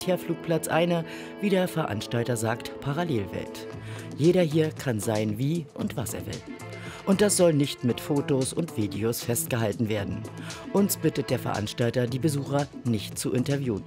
Militärflugplatz eine, wie der Veranstalter sagt, Parallelwelt. Jeder hier kann sein, wie und was er will. Und das soll nicht mit Fotos und Videos festgehalten werden. Uns bittet der Veranstalter, die Besucher nicht zu interviewen.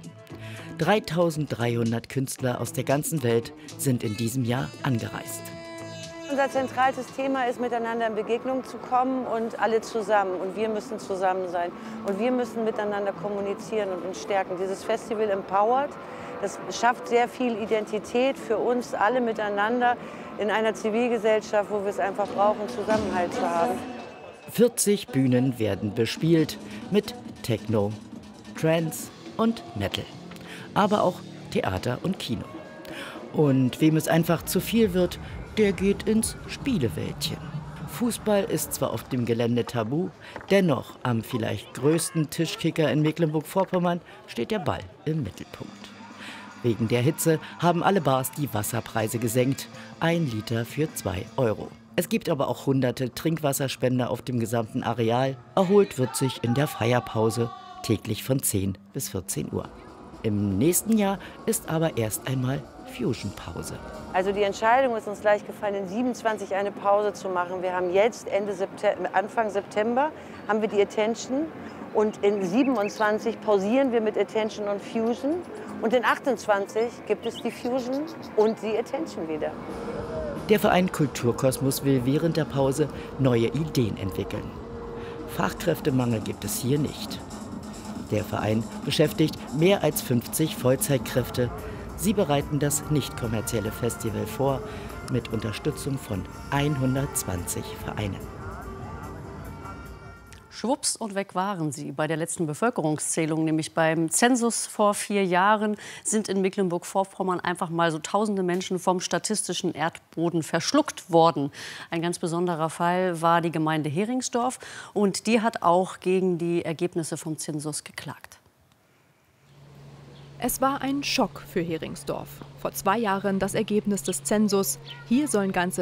3.300 Künstler aus der ganzen Welt sind in diesem Jahr angereist. Unser zentrales Thema ist, miteinander in Begegnung zu kommen und alle zusammen. Und wir müssen zusammen sein. Und wir müssen miteinander kommunizieren und uns stärken. Dieses Festival empowert. Das schafft sehr viel Identität für uns alle miteinander in einer Zivilgesellschaft, wo wir es einfach brauchen, Zusammenhalt zu haben. 40 Bühnen werden bespielt mit Techno, Trance und Metal. Aber auch Theater und Kino. Und wem es einfach zu viel wird, der geht ins Spielewäldchen. Fußball ist zwar auf dem Gelände tabu, dennoch am vielleicht größten Tischkicker in Mecklenburg-Vorpommern steht der Ball im Mittelpunkt. Wegen der Hitze haben alle Bars die Wasserpreise gesenkt. 1 Liter für 2 Euro. Es gibt aber auch hunderte Trinkwasserspender auf dem gesamten Areal. Erholt wird sich in der Feierpause, täglich von 10 bis 14 Uhr. Im nächsten Jahr ist aber erst einmal Fusion-Pause. Also die Entscheidung ist uns leicht gefallen, in 27 eine Pause zu machen. Wir haben jetzt Anfang September haben wir die Attention und in 27 pausieren wir mit Attention und Fusion. Und in 28 gibt es die Fusion und die Attention wieder. Der Verein Kulturkosmos will während der Pause neue Ideen entwickeln. Fachkräftemangel gibt es hier nicht. Der Verein beschäftigt mehr als 50 Vollzeitkräfte. Sie bereiten das nicht-kommerzielle Festival vor, mit Unterstützung von 120 Vereinen. Schwupps und weg waren sie. Bei der letzten Bevölkerungszählung, nämlich beim Zensus vor 4 Jahren, sind in Mecklenburg-Vorpommern einfach mal so tausende Menschen vom statistischen Erdboden verschluckt worden. Ein ganz besonderer Fall war die Gemeinde Heringsdorf und die hat auch gegen die Ergebnisse vom Zensus geklagt. Es war ein Schock für Heringsdorf. Vor 2 Jahren das Ergebnis des Zensus. Hier sollen ganze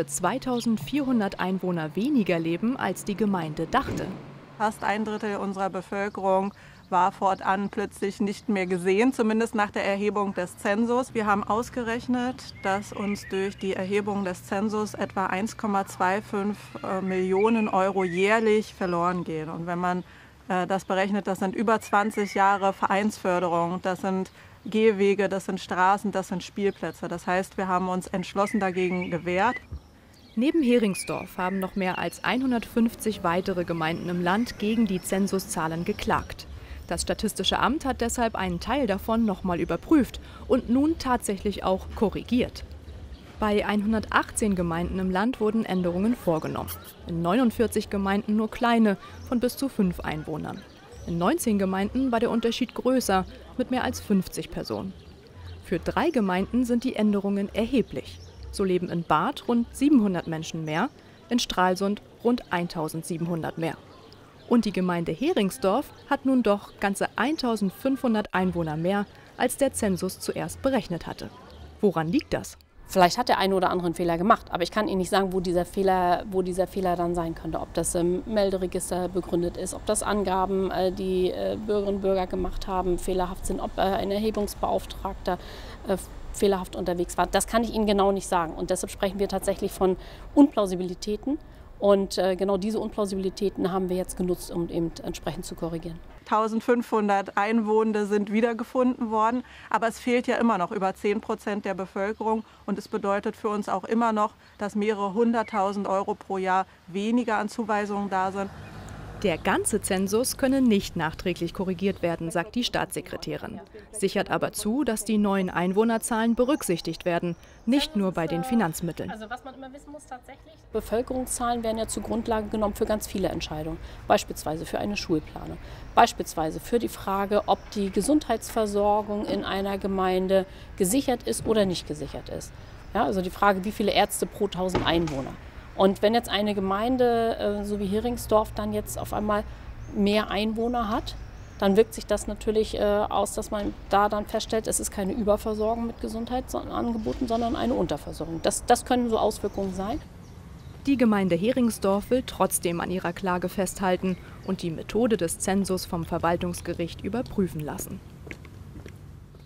2.400 Einwohner weniger leben, als die Gemeinde dachte. Fast 1/3 unserer Bevölkerung war fortan plötzlich nicht mehr gesehen, zumindest nach der Erhebung des Zensus. Wir haben ausgerechnet, dass uns durch die Erhebung des Zensus etwa 1,25 Millionen Euro jährlich verloren gehen. Und wenn man das berechnet, das sind über 20 Jahre Vereinsförderung, das sind Gehwege, das sind Straßen, das sind Spielplätze. Das heißt, wir haben uns entschlossen dagegen gewehrt. Neben Heringsdorf haben noch mehr als 150 weitere Gemeinden im Land gegen die Zensuszahlen geklagt. Das Statistische Amt hat deshalb einen Teil davon nochmal überprüft und nun tatsächlich auch korrigiert. Bei 118 Gemeinden im Land wurden Änderungen vorgenommen. In 49 Gemeinden nur kleine, von bis zu 5 Einwohnern. In 19 Gemeinden war der Unterschied größer, mit mehr als 50 Personen. Für 3 Gemeinden sind die Änderungen erheblich. So leben in Barth rund 700 Menschen mehr, in Stralsund rund 1.700 mehr. Und die Gemeinde Heringsdorf hat nun doch ganze 1.500 Einwohner mehr, als der Zensus zuerst berechnet hatte. Woran liegt das? Vielleicht hat der eine oder andere einen Fehler gemacht, aber ich kann Ihnen nicht sagen, wo dieser Fehler dann sein könnte. Ob das im Melderegister begründet ist, ob das Angaben, die Bürgerinnen und Bürger gemacht haben, fehlerhaft sind, ob ein Erhebungsbeauftragter fehlerhaft unterwegs war. Das kann ich Ihnen genau nicht sagen. Und deshalb sprechen wir tatsächlich von Unplausibilitäten. Und genau diese Unplausibilitäten haben wir jetzt genutzt, um eben entsprechend zu korrigieren. 1500 Einwohner sind wiedergefunden worden, aber es fehlt ja immer noch über 10% der Bevölkerung und es bedeutet für uns auch immer noch, dass mehrere 100.000 Euro pro Jahr weniger an Zuweisungen da sind. Der ganze Zensus könne nicht nachträglich korrigiert werden, sagt die Staatssekretärin. Sichert aber zu, dass die neuen Einwohnerzahlen berücksichtigt werden, nicht nur bei den Finanzmitteln. Also was man immer wissen muss tatsächlich, Bevölkerungszahlen werden ja zur Grundlage genommen für ganz viele Entscheidungen. Beispielsweise für eine Schulplanung, beispielsweise für die Frage, ob die Gesundheitsversorgung in einer Gemeinde gesichert ist oder nicht gesichert ist. Ja, also die Frage, wie viele Ärzte pro 1000 Einwohner. Und wenn jetzt eine Gemeinde, so wie Heringsdorf, dann jetzt auf einmal mehr Einwohner hat, dann wirkt sich das natürlich aus, dass man da dann feststellt, es ist keine Überversorgung mit Gesundheitsangeboten, sondern eine Unterversorgung. Das können so Auswirkungen sein. Die Gemeinde Heringsdorf will trotzdem an ihrer Klage festhalten und die Methode des Zensus vom Verwaltungsgericht überprüfen lassen.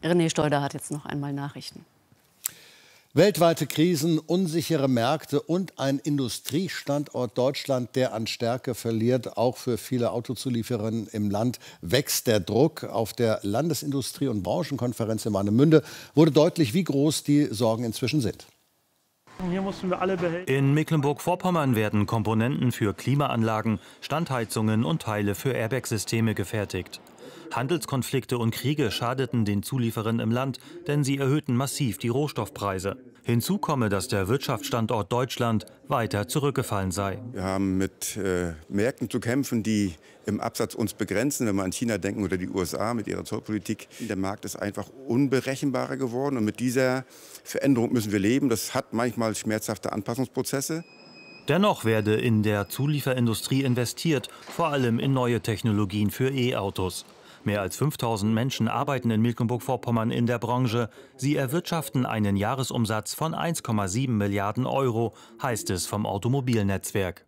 René Steuder hat jetzt noch einmal Nachrichten. Weltweite Krisen, unsichere Märkte und ein Industriestandort Deutschland, der an Stärke verliert. Auch für viele Autozuliefererinnen im Land wächst der Druck. Auf der Landesindustrie- und Branchenkonferenz in Warnemünde wurde deutlich, wie groß die Sorgen inzwischen sind. Hier mussten wir alle behelfen. In Mecklenburg-Vorpommern werden Komponenten für Klimaanlagen, Standheizungen und Teile für Airbag-Systeme gefertigt. Handelskonflikte und Kriege schadeten den Zulieferern im Land, denn sie erhöhten massiv die Rohstoffpreise. Hinzu komme, dass der Wirtschaftsstandort Deutschland weiter zurückgefallen sei. Wir haben mit Märkten zu kämpfen, die im Absatz uns begrenzen, wenn wir an China denken oder die USA mit ihrer Zollpolitik. Der Markt ist einfach unberechenbarer geworden und mit dieser Veränderung müssen wir leben. Das hat manchmal schmerzhafte Anpassungsprozesse. Dennoch werde in der Zulieferindustrie investiert, vor allem in neue Technologien für E-Autos. Mehr als 5000 Menschen arbeiten in Mecklenburg-Vorpommern in der Branche. Sie erwirtschaften einen Jahresumsatz von 1,7 Milliarden Euro, heißt es vom Automobilnetzwerk.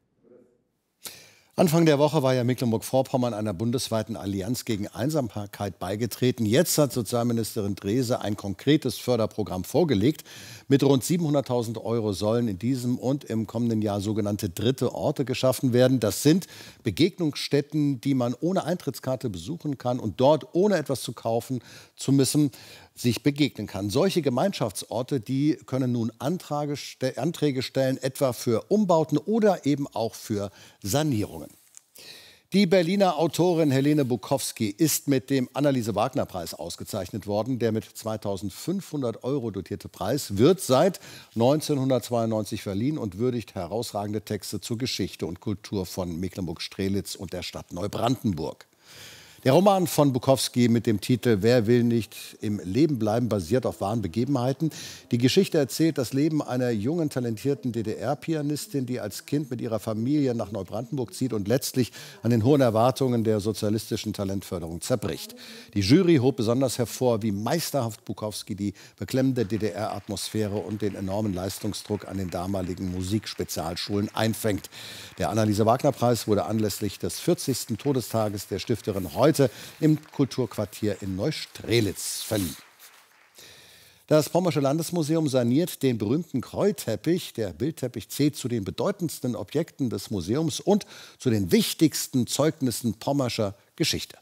Anfang der Woche war ja Mecklenburg-Vorpommern einer bundesweiten Allianz gegen Einsamkeit beigetreten. Jetzt hat Sozialministerin Drese ein konkretes Förderprogramm vorgelegt. Mit rund 700.000 Euro sollen in diesem und im kommenden Jahr sogenannte dritte Orte geschaffen werden. Das sind Begegnungsstätten, die man ohne Eintrittskarte besuchen kann und dort, ohne etwas zu kaufen zu müssen, sich begegnen kann. Solche Gemeinschaftsorte, die können nun Anträge stellen, etwa für Umbauten oder eben auch für Sanierungen. Die Berliner Autorin Helene Bukowski ist mit dem Anneliese-Wagner-Preis ausgezeichnet worden. Der mit 2.500 € dotierte Preis wird seit 1992 verliehen und würdigt herausragende Texte zur Geschichte und Kultur von Mecklenburg-Strelitz und der Stadt Neubrandenburg. Der Roman von Bukowski mit dem Titel Wer will nicht im Leben bleiben basiert auf wahren Begebenheiten. Die Geschichte erzählt das Leben einer jungen, talentierten DDR-Pianistin, die als Kind mit ihrer Familie nach Neubrandenburg zieht und letztlich an den hohen Erwartungen der sozialistischen Talentförderung zerbricht. Die Jury hob besonders hervor, wie meisterhaft Bukowski die beklemmende DDR-Atmosphäre und den enormen Leistungsdruck an den damaligen Musikspezialschulen einfängt. Der Anneliese-Wagner-Preis wurde anlässlich des 40. Todestages der Stifterin heute im Kulturquartier in Neustrelitz verliehen. Das Pommersche Landesmuseum saniert den berühmten Kreuteppich. Der Bildteppich zählt zu den bedeutendsten Objekten des Museums und zu den wichtigsten Zeugnissen pommerscher Geschichte.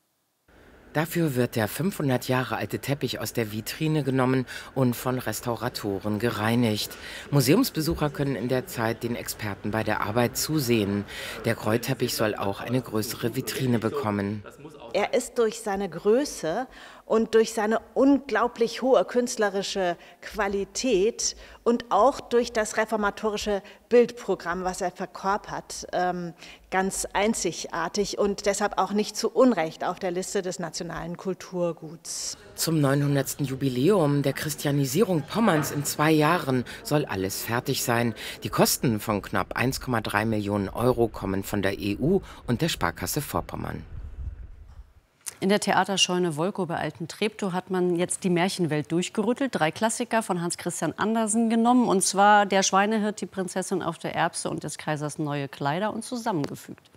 Dafür wird der 500 Jahre alte Teppich aus der Vitrine genommen und von Restauratoren gereinigt. Museumsbesucher können in der Zeit den Experten bei der Arbeit zusehen. Der Kreuteppich soll auch eine größere Vitrine bekommen. Er ist durch seine Größe und durch seine unglaublich hohe künstlerische Qualität und auch durch das reformatorische Bildprogramm, was er verkörpert, ganz einzigartig und deshalb auch nicht zu Unrecht auf der Liste des nationalen Kulturguts. Zum 900. Jubiläum der Christianisierung Pommerns in 2 Jahren soll alles fertig sein. Die Kosten von knapp 1,3 Millionen Euro kommen von der EU und der Sparkasse Vorpommern. In der Theaterscheune Wolkow bei Alten-Treptow hat man jetzt die Märchenwelt durchgerüttelt. 3 Klassiker von Hans Christian Andersen genommen. Und zwar Der Schweinehirt, die Prinzessin auf der Erbse und des Kaisers neue Kleider und zusammengefügt.